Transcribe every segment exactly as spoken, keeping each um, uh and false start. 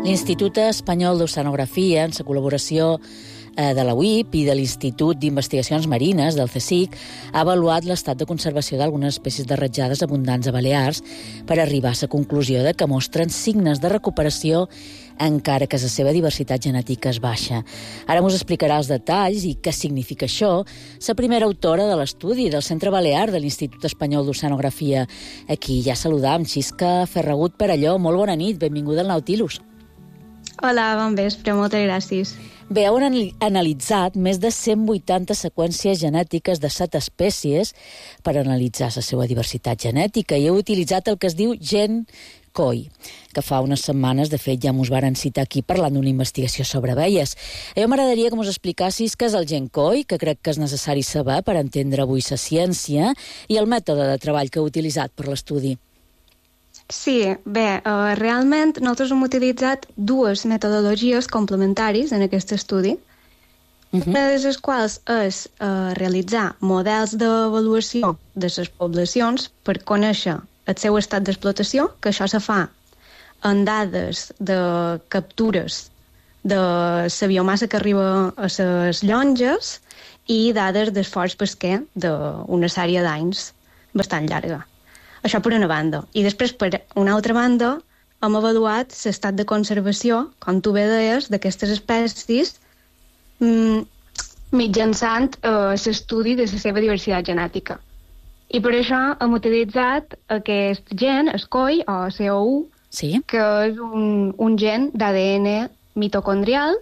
L'Institut Espanyol d'Oceanografia, en la col·laboració de la U I P i de l'Institut d'Investigacions Marines, del CSIC, ha avaluat l'estat de conservació d'algunes espècies de ratjades abundants a Balears per arribar a la conclusió de que mostren signes de recuperació encara que la seva diversitat genètica és baixa. Ara mos explicarà els detalls i què significa això la primera autora de l'estudi del Centre Balear de l'Institut Espanyol d'Oceanografia. Aquí ja saludam, Xisca Ferragut Perelló. Molt bona nit, benvinguda al Nautilus. Hola, bon vespre, moltes gràcies. Bé, heu analitzat més de cent vuitanta seqüències genètiques de set espècies per analitzar la seva diversitat genètica i heu utilitzat el que es diu gen C O I, que fa unes setmanes, de fet, ja mos varen citar aquí parlant d'una investigació sobre abelles. A mi m'agradaria que mos explicassis què és el gen C O I, que crec que és necessari saber per entendre avui la ciència, i el mètode de treball que heu utilitzat per l'estudi. Sí, bé, uh, realment nosaltres hem utilitzat dues metodologies complementaris en aquest estudi, uh-huh. una de les quals és uh, realitzar models d'avaluació de les poblacions per conèixer el seu estat d'explotació, que això se fa en dades de captures de la biomassa que arriba a les llonges i dades d'esforç pesquer d'una sèrie d'anys bastant llarga. Això per una banda. I després, per una altra banda, hem avaluat l'estat de conservació, com tu bé deies, d'aquestes espècies mm, mitjançant eh, l'estudi de la seva diversitat genètica. I per això hem utilitzat aquest gen, el C O I, o C O U, sí? que és un, un gen d'A D N mitocondrial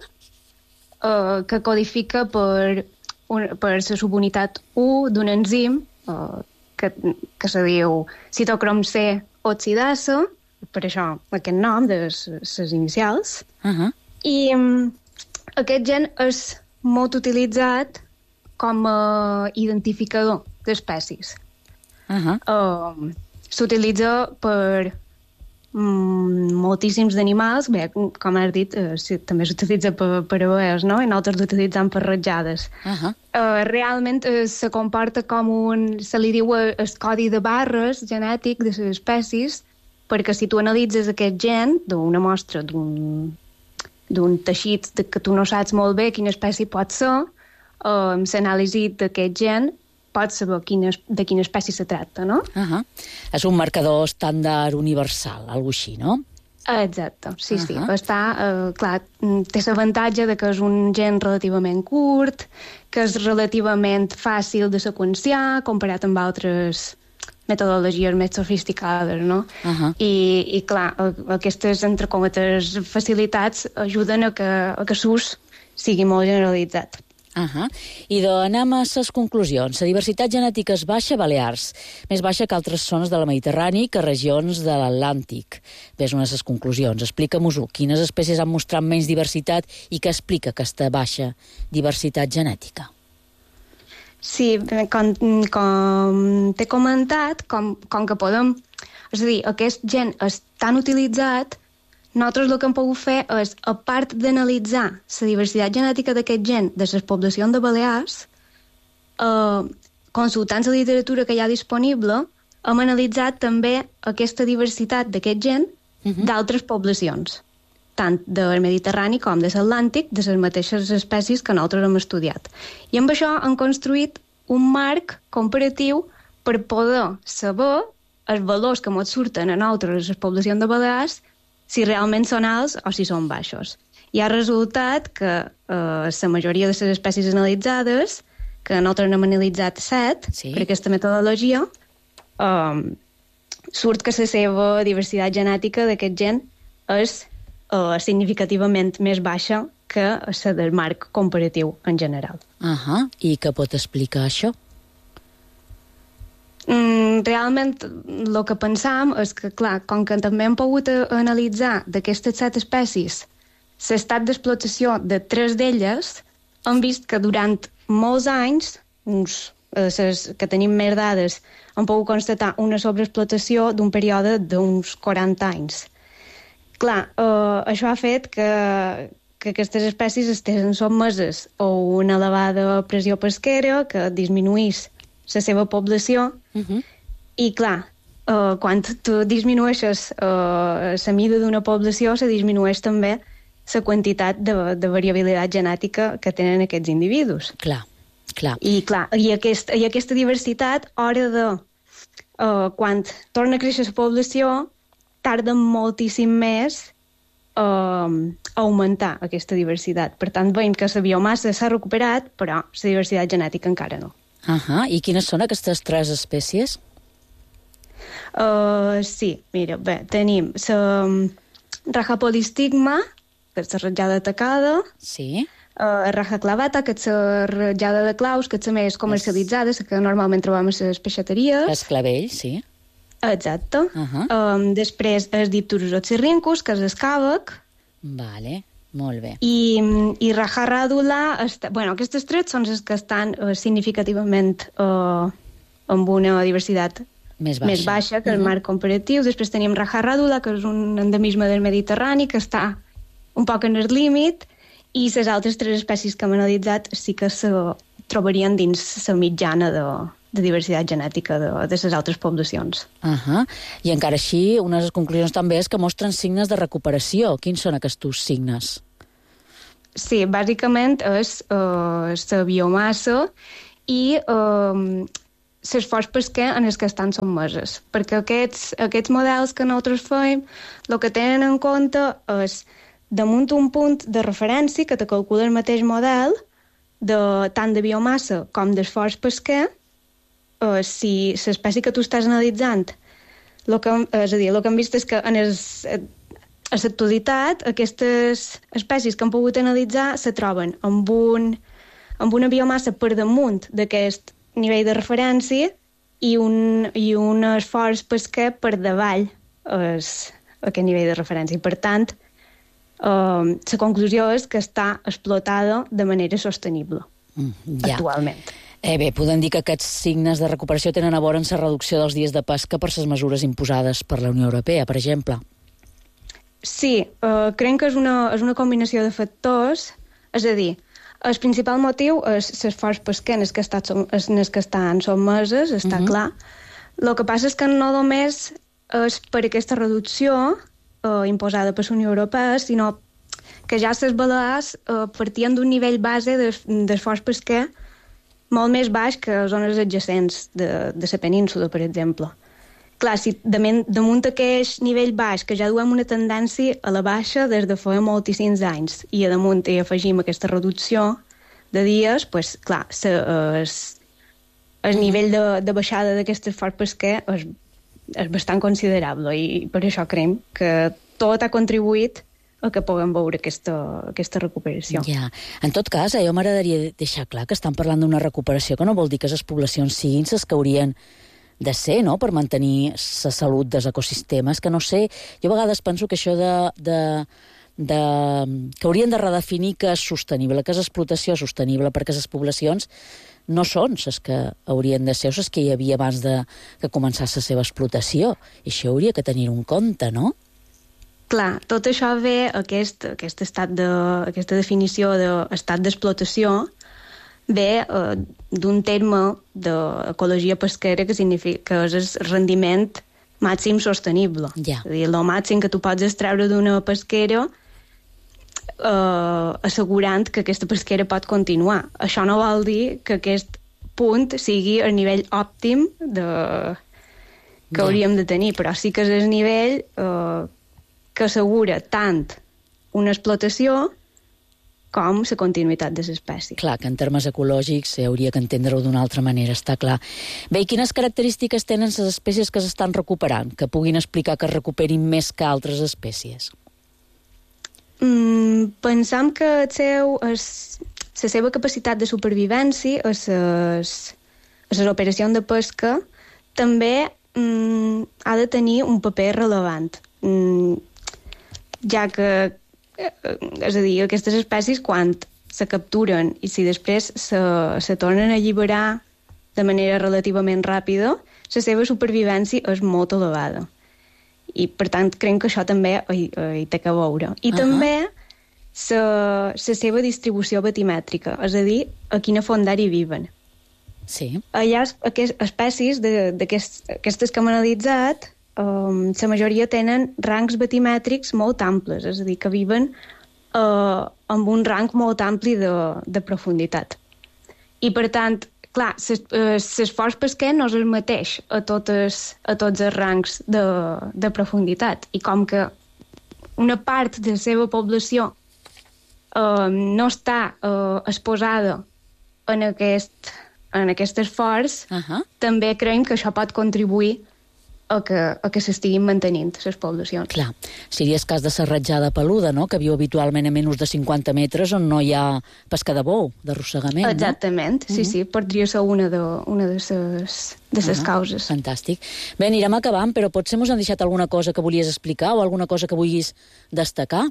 eh, que codifica per, un, per la subunitat u d'un enzim eh, que, que se diu citocrom C oxidasa, per això aquest nom de les inicials. Uh-huh. I um, aquest gen és molt utilitzat com a identificador d'espècies. Uh-huh. Uh, S'utilitza per um, moltíssims d'animals, bé, com has dit, uh, sí, també s'utilitza per, per abelles, no? I nosaltres l'utilitzem per ratjades. Uh-huh. Uh, realment uh, se comporta com un... se li diu el codi de barres genètic de les espècies, perquè si tu analitzes aquest gen d'una mostra d'un, d'un teixit de que tu no saps molt bé quina espècie pot ser, uh, amb l'anàlisi d'aquest gen pots saber quina, de quina espècie se tracta, no? Uh-huh. És un marcador estàndard universal, alguna així, no? Exacte, sí, uh-huh. sí. Està, eh, clar, té l'avantatge de que és un gen relativament curt, que és relativament fàcil de seqüenciar, comparat amb altres metodologies més sofisticades, no? Uh-huh. I, i, clar, aquestes, entre cometes, facilitats ajuden a que, a que l'ús sigui molt generalitzat. Uh-huh. I doncs anem a les conclusions. La diversitat genètica és baixa a Balears, més baixa que altres zones de la Mediterrani i que regions de l'Atlàntic. Ves una de les conclusions. Explica-mos-ho. Quines espècies han mostrat menys diversitat i què explica aquesta baixa diversitat genètica? Sí, com, com t'he comentat, com, com que podem... És a dir, aquest gen és tan utilitzat, nosaltres el que hem pogut fer és, a part d'analitzar la diversitat genètica d'aquest gen de les poblacions de Balears, eh, consultant la literatura que hi ha disponible, hem analitzat també aquesta diversitat d'aquest gen uh-huh. d'altres poblacions, tant del Mediterrani com de l'Atlàntic, de les mateixes espècies que nosaltres hem estudiat. I amb això hem construït un marc comparatiu per poder saber els valors que ens surten a nosaltres, les poblacions de Balears, si realment són alts o si són baixos. I ha resultat que eh, la majoria de les espècies analitzades, que nosaltres n'hem analitzat set, sí. per aquesta metodologia, eh, surt que la seva diversitat genètica d'aquest gen és eh, significativament més baixa que la del marc comparatiu en general. Uh-huh. I què pot explicar això? Mm, realment el que pensam és que, clar, com que també hem pogut analitzar d'aquestes set espècies l'estat d'explotació de tres d'elles, hem vist que durant molts anys, uns, eh, ses, que tenim més dades, hem pogut constatar una sobreexplotació d'un període d'uns quaranta anys. Clar, eh, això ha fet que, que aquestes espècies estiguin sotmeses a una elevada pressió pesquera que disminuís la seva població, uh-huh. i clar, uh, quan tu disminueixes uh, la mida d'una població, se disminueix també la quantitat de, de variabilitat genètica que tenen aquests individus. Clar, clar. I, clar, i, aquest, i aquesta diversitat, a hora de... Uh, quan torna a créixer la població, tarda moltíssim més uh, a augmentar aquesta diversitat. Per tant, veiem que la biomassa s'ha recuperat, però la diversitat genètica encara no. Uh -huh. I quines són aquestes tres espècies? Uh, sí, mira, bé, tenim la raja polistigma, que és la ratllada tacada, Sí. uh, raja clavata, que és la ratllada de claus, que és la més comercialitzada, la que normalment trobem a les peixateries. Els clavells, sí. Exacte. Uh -huh. um, després el Dipterus oxyrhynchus, que és l'escàvec, Vale, molt bé. i, i raja ràdula, està, bueno, aquestes tres són les que estan uh, significativament uh, amb una diversitat Més baixa. més baixa que el Uh-huh. marc comparatiu. Després tenim raja ràdula, que és un endemisme del Mediterrani, que està un poc en el límit, i les altres tres espècies que hem analitzat sí que se trobarien dins la mitjana de, de diversitat genètica de, de les altres poblacions. Uh -huh. I encara així, una de les conclusions també és que mostren signes de recuperació. Quins són aquests signes? Sí, bàsicament és uh, la biomassa i uh, l'esforç pesquer en els que estan sotmeses. Perquè aquests, aquests models que nosaltres fem, el que tenen en compte és damunt un punt de referència que te calcula el mateix model, de, tant de biomassa com d'esforç pesquer, eh, si l'espècie que tu estàs analitzant, lo que, és a dir, el que hem vist és que en els, a l'actualitat aquestes espècies que hem pogut analitzar se troben amb, un, amb una biomassa per damunt d'aquest nivell de referència i un, i un esforç pesquer per davall és aquest nivell de referència. I, per tant, Uh, la conclusió és que està explotada de manera sostenible, Mm, ja. actualment. Eh, bé, podem dir que aquests signes de recuperació tenen a veure amb la reducció dels dies de pesca per les mesures imposades per la Unió Europea, per exemple. Sí, uh, creiem que és una, és una combinació de factors, és a dir, el principal motiu és l'esforç pesquer en el que, està, en el que estan sotmeses, està uh-huh. clar. El que passa és que no només és per aquesta reducció Uh, imposada per la Unió Europea, sinó que ja les Balears uh, partien d'un nivell base d'esforç pesquer molt més baix que zones adjacents de, de la península, per exemple. Clar, si damunt, damunt aquest nivell baix, que ja duem una tendència a la baixa des de fa moltíssims anys, i a damunt hi afegim aquesta reducció de dies, pues, clar, sa, es, el nivell de, de baixada d'aquest esforç pesquer és és bastant considerable i per això creiem que tot ha contribuït a que puguem veure aquesta, aquesta recuperació. Ja. En tot cas, eh, jo m'agradaria deixar clar que estan parlant d'una recuperació que no vol dir que les poblacions siguin les que haurien de ser, no?, per mantenir la salut dels ecosistemes, que no sé, jo a vegades penso que això de, de, de que haurien de redefinir què és sostenible, què és explotació sostenible, perquè les poblacions no són les que haurien de ser les que hi havia abans de que començés la seva explotació. I això hauria que tenir en compte, no? Clar, tot això ve, aquest, aquest estat de, aquesta definició d'estat d'explotació, ve eh, d'un terme d'ecologia pesquera que significa que és el rendiment màxim sostenible. Ja. És a dir, el màxim que tu pots extreure d'una pesquera eh, assegurant que aquesta pesquera pot continuar. Això no vol dir que aquest punt sigui el nivell òptim de, que ja. hauríem de tenir, però sí que és el nivell eh, que assegura tant una explotació com la continuïtat de l'espècie. Clar, que en termes ecològics eh, hauria que entendre-ho d'una altra manera, està clar. Bé, i quines característiques tenen les espècies que s'estan recuperant, que puguin explicar que es recuperin més que altres espècies? Mm, pensam que el seu, es, la seva capacitat de supervivència a les, a les operacions de pesca també mm, ha de tenir un paper rellevant, mm, ja que és a dir, aquestes espècies quan se capturen i si després se, se tornen a alliberar de manera relativament ràpida, la seva supervivència és molt elevada. I, per tant, creiem que això també hi, hi té que veure. I uh-huh. també la seva distribució batimètrica, és a dir, a quina fondària viven. Sí. Hi ha aquest, espècies d'aquestes que hem analitzat, um, la majoria tenen rangs batimètrics molt amples, és a dir, que viven uh, amb un rang molt ampli de, de profunditat. I, per tant, clar, l'esforç pesquer no és el mateix a, totes, a tots els rangs de, de profunditat. I com que una part de la seva població uh, no està uh, exposada en aquest, en aquest esforç, uh-huh. també creiem que això pot contribuir a que, a que s'estiguin mantenint les poblacions. Clar, seria el cas de la ratjada peluda, no?, que viu habitualment a menys de cinquanta metres on no hi ha pesca de bou, d'arrossegament, no? Exactament, sí, uh-huh. sí, podria ser una de, una de les de ses uh-huh. causes. Fantàstic. Bé, anirem acabant, però potser mos han deixat alguna cosa que volies explicar o alguna cosa que vulguis destacar?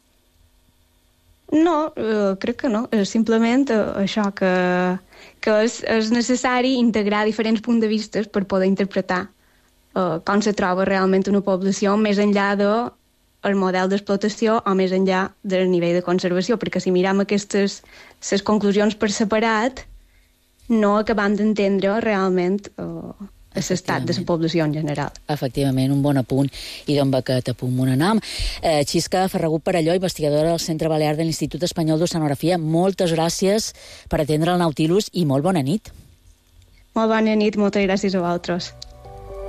No, eh, crec que no. Eh, simplement eh, això, que, que és, és necessari integrar diferents punts de vista per poder interpretar eh, com se troba realment una població més enllà del model d'explotació o més enllà del nivell de conservació, perquè si mirem aquestes les conclusions per separat, no acabam d'entendre realment eh, l'estat de la població en general. Efectivament, un bon apunt. I d'on va que t'apunt un anam. Eh, Xisca Ferragut Perelló, investigadora del Centre Balear de l'Institut Espanyol d'Oceanografia, moltes gràcies per atendre el Nautilus i molt bona nit. Molt bona nit, moltes gràcies a vosaltres.